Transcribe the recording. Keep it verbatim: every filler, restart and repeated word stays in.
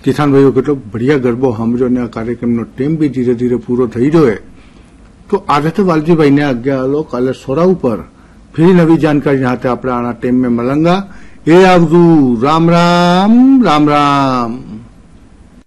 કિસાન ભાઈઓ કેટલો બઢિયા ગરબો સાંભળ્યો અને આ કાર્યક્રમનો ટાઈમ બી ધીરે ધીરે પૂરો થઈ રહ્યો તો આજે તો વાલજીભાઈને આજ્ઞા આલો કાલે સોરા ઉપર ફરી નવી જાણકારી સાથે આપણે આના ટાઈમ મેં મલંગા એ આવતું રામ રામ રામ રામ।